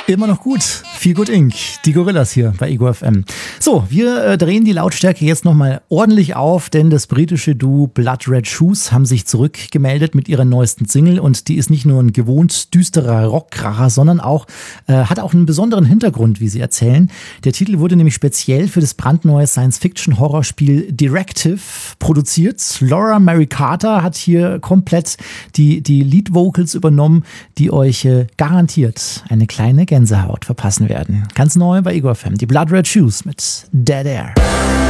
Immer noch gut. Feel Good Inc. Die Gorillas hier bei Ego FM. So, wir drehen die Lautstärke jetzt nochmal ordentlich auf, denn das britische Duo Blood Red Shoes haben sich zurückgemeldet mit ihrer neuesten Single und die ist nicht nur ein gewohnt düsterer Rockkracher, sondern hat auch einen besonderen Hintergrund, wie sie erzählen. Der Titel wurde nämlich speziell für das brandneue Science-Fiction-Horrorspiel Directive produziert. Laura Mary Carter hat hier komplett die Lead-Vocals übernommen, die euch garantiert eine kleine Gänsehaut verpassen werden. Ganz neu bei Ego FM, die Blood Red Shoes mit Dead Air.